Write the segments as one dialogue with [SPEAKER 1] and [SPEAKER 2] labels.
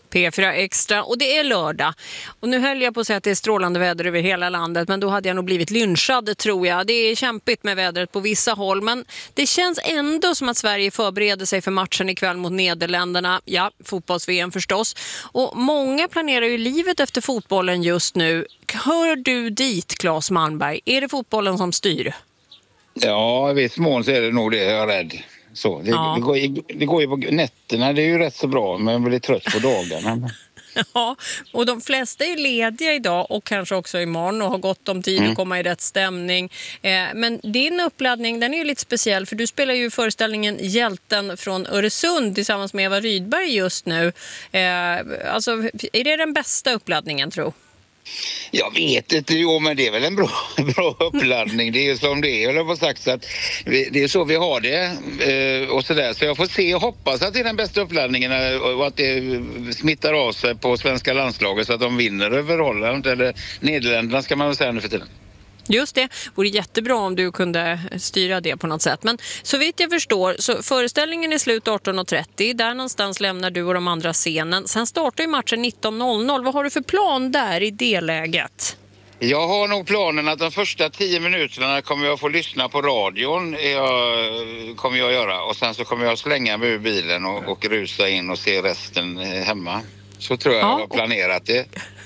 [SPEAKER 1] P4 Extra och det är lördag. Och nu höll jag på att säga att det är strålande väder över hela landet, men då hade jag nog blivit lynchad, tror jag. Det är kämpigt med vädret på vissa håll, men det känns ändå som att Sverige förbereder sig för matchen ikväll mot Nederländerna. Ja, fotbolls-VM förstås. Och många planerar ju livet efter fotbollen just nu. Hör du dit, Claes Malmberg? Är det fotbollen som styr?
[SPEAKER 2] Ja, i viss mån så är det nog det, jag är rädd. Så, det går ju på nätterna, det är ju rätt så bra, men jag blir trött på dagarna.
[SPEAKER 1] Ja, och de flesta är lediga idag och kanske också imorgon och har gott om tid att komma i rätt stämning. Men din uppladdning, den är ju lite speciell, för du spelar ju föreställningen Hjälten från Öresund tillsammans med Eva Rydberg just nu. Alltså, är det den bästa uppladdningen, tror?
[SPEAKER 2] Jag vet inte, men det är väl en bra uppladdning. Det är ju som det är, eller vad sagt, så att det är så vi har det och sådär. Så jag får se och hoppas att det är den bästa uppladdningen och att det smittar av sig på svenska landslaget så att de vinner över Holland eller Nederländerna, ska man väl säga nu för tiden.
[SPEAKER 1] Just det, vore jättebra om du kunde styra det på något sätt. Men så vitt jag förstår, så föreställningen är slut 18.30. Där någonstans lämnar du och de andra scenen. Sen startar ju matchen 19.00. Vad har du för plan där i det läget?
[SPEAKER 2] Jag har nog planen att de första 10 minuterna kommer jag få lyssna på radion. Kommer jag göra. Och sen så kommer jag slänga mig ur bilen och rusa in och se resten hemma. Så tror jag har planerat det.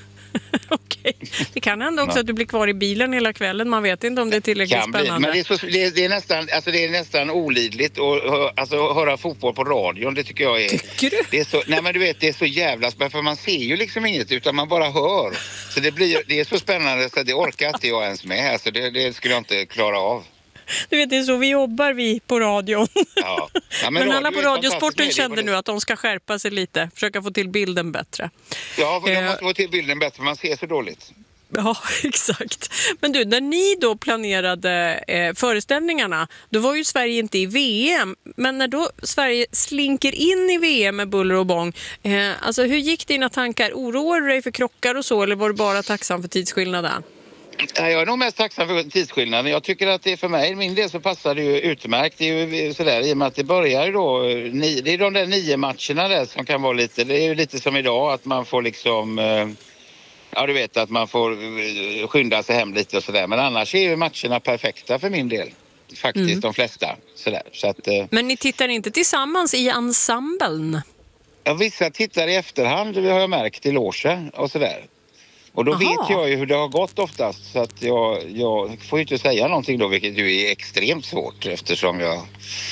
[SPEAKER 1] Okej. Det kan hända också att du blir kvar i bilen hela kvällen. Man vet inte om det är tillräckligt spännande.
[SPEAKER 2] Men det är nästan olidligt att höra fotboll på radion. Det tycker jag är...
[SPEAKER 1] Tycker du?
[SPEAKER 2] Det är så, nej, men du vet, det är så jävla spännande. För man ser ju liksom inget, utan man bara hör. Så det är så spännande så det orkar inte jag ens med. Alltså det skulle jag inte klara av.
[SPEAKER 1] Du vet, det är så vi jobbar på radion.
[SPEAKER 2] Ja. Ja,
[SPEAKER 1] men alla på Radiosporten kände nu att de ska skärpa sig lite. Försöka få till bilden bättre.
[SPEAKER 2] Ja, för de måste få till bilden bättre, för man ser så dåligt.
[SPEAKER 1] Ja, exakt. Men du, när ni då planerade föreställningarna, då var ju Sverige inte i VM. Men när då Sverige slinker in i VM med buller och bång, alltså hur gick dina tankar? Oroar du dig för krockar och så, eller var du bara tacksam för tidsskillnaden?
[SPEAKER 2] Jag är nog mest tacksam för tidsskillnaden. Jag tycker att det för mig, min del så passar det ju utmärkt. Det är ju sådär, i och med att det börjar ju då, det är de där 9 matcherna där som kan vara lite, det är ju lite som idag att man får liksom, ja du vet att man får skynda sig hem lite och sådär. Men annars är ju matcherna perfekta för min del. Faktiskt de flesta. Sådär. Så att,
[SPEAKER 1] men ni tittar inte tillsammans i ensemblen?
[SPEAKER 2] Ja, vissa tittar i efterhand, det har jag märkt i logen och sådär. Och då vet jag ju hur det har gått oftast, så att jag får ju inte säga någonting då, vilket ju är extremt svårt, eftersom jag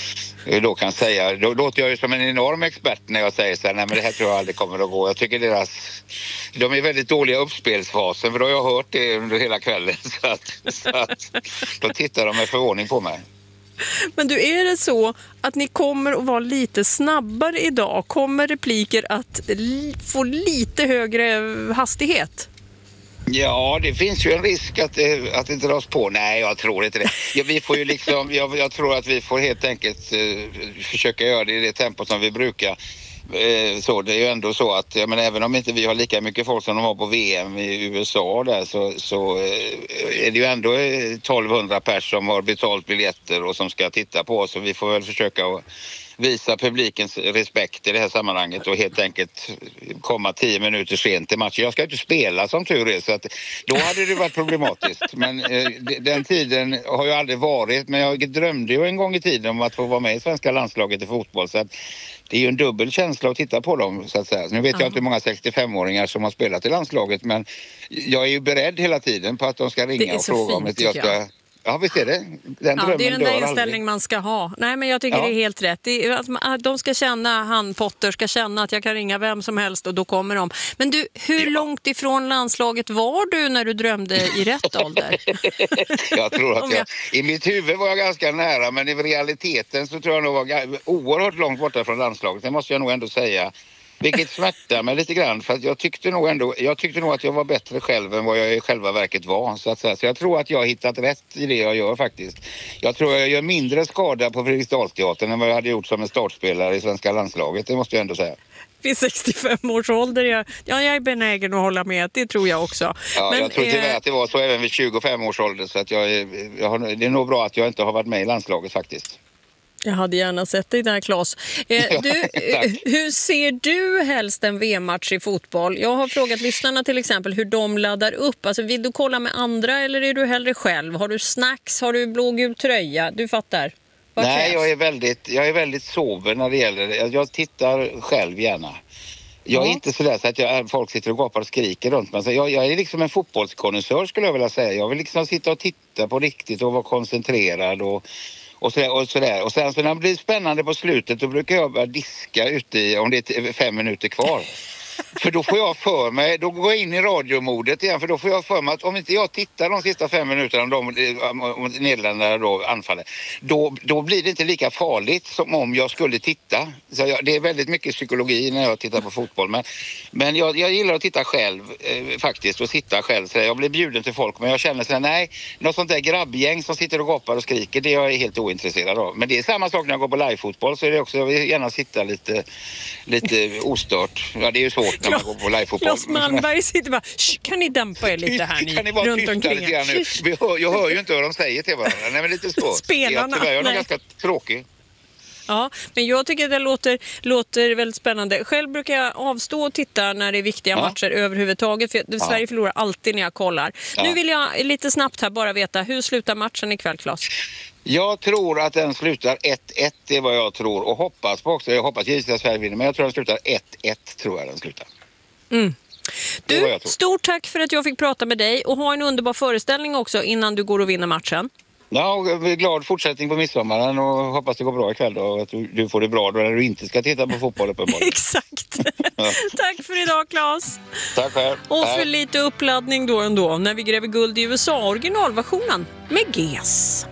[SPEAKER 2] då kan säga, då låter jag ju som en enorm expert när jag säger så här, nej men det här tror jag aldrig kommer att gå. Jag tycker de är väldigt dåliga uppspelsfasen, för då har jag hört det under hela kvällen, så att då tittar de med förvåning på mig.
[SPEAKER 1] Men du, är det så att ni kommer att vara lite snabbare idag? Kommer repliker att få lite högre hastighet?
[SPEAKER 2] Ja, det finns ju en risk att det dras på. Nej, jag tror inte det. Ja, vi får ju liksom, jag tror att vi får helt enkelt försöka göra det i det tempo som vi brukar. Så det är ju ändå så att, men även om inte vi har lika mycket folk som de har på VM i USA där, så är det ju ändå 1200 pers som har betalt biljetter och som ska titta på oss, och vi får väl försöka visa publikens respekt i det här sammanhanget och helt enkelt komma 10 minuter sent till matchen. Jag ska inte spela som tur är, så att då hade det varit problematiskt. Men den tiden har ju aldrig varit, men jag drömde ju en gång i tiden om att få vara med i svenska landslaget i fotboll, så att det är ju en dubbel känsla att titta på dem, så att säga. Nu vet jag inte hur många 65-åringar som har spelat i landslaget, men jag är ju beredd hela tiden på att de ska ringa och fråga om jag ska... Ja, visst är det. Det är den
[SPEAKER 1] där inställning man ska ha. Nej, men jag tycker det är helt rätt. De ska känna, Potter ska känna att jag kan ringa vem som helst och då kommer de. Men du, hur långt ifrån landslaget var du när du drömde i rätt ålder?
[SPEAKER 2] Jag tror att i mitt huvud var jag ganska nära, men i realiteten så tror jag nog var oerhört långt borta från landslaget. Det måste jag nog ändå säga. Vilket smärtar mig lite grann, för att jag tyckte nog att jag var bättre själv än vad jag i själva verket var, så att säga. Så jag tror att jag har hittat rätt i det jag gör faktiskt. Jag tror jag gör mindre skada på Fredriksdalsteatern än vad jag hade gjort som en startspelare i svenska landslaget, det måste jag ändå säga.
[SPEAKER 1] Vid 65 års ålder, jag är benägen att hålla med, det tror jag också.
[SPEAKER 2] Ja, men, jag tror tyvärr att det var så även vid 25 års ålder, så att det är nog bra att jag inte har varit med i landslaget faktiskt.
[SPEAKER 1] Jag hade gärna sett dig där, Claes. Hur ser du helst en VM-match i fotboll? Jag har frågat lyssnarna till exempel hur de laddar upp. Alltså, vill du kolla med andra eller är du hellre själv? Har du snacks? Har du blågul tröja? Du fattar.
[SPEAKER 2] Nej, jag är väldigt sober när det gäller det. Jag tittar själv gärna. Jag är inte sådär så att folk sitter och gapar och skriker runt mig. Jag är liksom en fotbollskonnässör, skulle jag vilja säga. Jag vill liksom sitta och titta på riktigt och vara koncentrerad och sådär. Och sen så när det blir spännande på slutet, då brukar jag börja diska ute om det är 5 minuter kvar. För då får jag för mig, då går jag in i radiomodet igen, för då får jag för mig att om inte jag tittar de sista 5 minuterna om Nederländerna då anfaller, då blir det inte lika farligt som om jag skulle titta. Så det är väldigt mycket psykologi när jag tittar på fotboll, men jag gillar att titta själv faktiskt, och sitta själv. Så jag blir bjuden till folk, men jag känner så här, nej, något sånt där grabbgäng som sitter och gapar och skriker, det är jag helt ointresserad av. Men det är samma sak när jag går på livefotboll, så är det också, jag vill gärna sitta lite ostört. Ja, det är ju svårt när man går på livefotboll.
[SPEAKER 1] Claes Malmberg sitter bara, kan ni dämpa er lite här ni?
[SPEAKER 2] Kan ni bara runt omkring lite nu? Jag hör ju inte vad de säger till varandra. Nej, men lite så.
[SPEAKER 1] Spelarna.
[SPEAKER 2] Jag är ganska tråkig.
[SPEAKER 1] Ja, men jag tycker att det låter väldigt spännande. Själv brukar jag avstå och titta när det är viktiga matcher överhuvudtaget. För Sverige förlorar alltid när jag kollar. Ja. Nu vill jag lite snabbt här bara veta, hur slutar matchen ikväll, Claes?
[SPEAKER 2] Jag tror att den slutar 1-1, det är vad jag tror. Och hoppas på också. Jag hoppas givetvis att Sverige vinner, men jag tror att den slutar 1-1, tror jag den slutar.
[SPEAKER 1] Du, stort tack för att jag fick prata med dig, och ha en underbar föreställning också innan du går och vinner matchen.
[SPEAKER 2] Ja, och glad fortsättning på midsommaren, och hoppas det går bra ikväll då, och att du får det bra då när du inte ska titta på fotboll på morgon.
[SPEAKER 1] Exakt. Tack för idag, Claes.
[SPEAKER 2] Tack själv.
[SPEAKER 1] Och för lite uppladdning då ändå när vi gräver guld i USA, originalversionen med GES.